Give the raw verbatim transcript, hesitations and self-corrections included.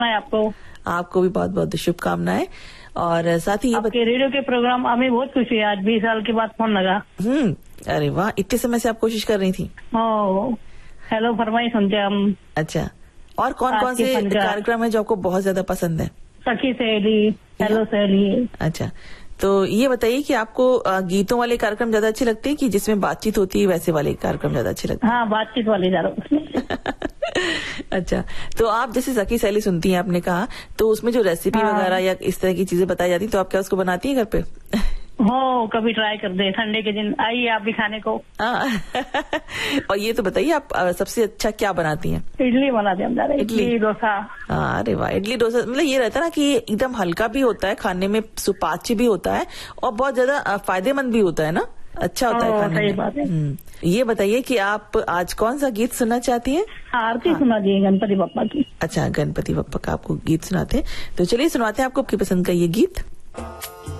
मैं आपको आपको भी बहुत बहुत शुभकामनाएं। और साथ ही ये आपके रेडियो के प्रोग्राम हमें बहुत खुशी है, आज बीस साल के बाद फोन लगा। हम्म अरे वाह, इतने समय से आप कोशिश कर रही थी। ओ हेलो फरमाई सुनते हम। अच्छा, और कौन कौन से कार्यक्रम है जो आपको बहुत ज्यादा पसंद है? सखी सहेली, हेलो सहेली। अच्छा, तो ये बताइए कि आपको गीतों वाले कार्यक्रम ज्यादा अच्छे लगते हैं कि जिसमें बातचीत होती है वैसे वाले कार्यक्रम ज्यादा अच्छे लगते हैं? हाँ, बातचीत वाले ज्यादा उसमें। अच्छा, तो आप जैसे सखी सहेली सुनती हैं आपने कहा, तो उसमें जो रेसिपी हाँ। वगैरह या इस तरह की चीजें बताई जाती, तो आप क्या उसको बनाती हैं घर पे? हो, कभी ट्राई कर दे, संडे के दिन आइए आप भी खाने को। और ये तो बताइए आप सबसे अच्छा क्या बनाती हैं? इडली बनाते हैं हम, इडली डोसा। अरे वाह, इडली डोसा मतलब ये रहता है ना कि एकदम हल्का भी होता है खाने में, सुपाच्य भी होता है और बहुत ज्यादा फायदेमंद भी होता है ना, अच्छा होता है खाने सही बात है। ये बताइए कि आप आज कौन सा गीत सुनना चाहती हैं? आरती हाँ। सुना दिए गणपति बप्पा की। अच्छा, गणपति बप्पा का आपको गीत सुनाते हैं, तो चलिए सुनाते हैं आपको आपकी पसंद का ये गीत।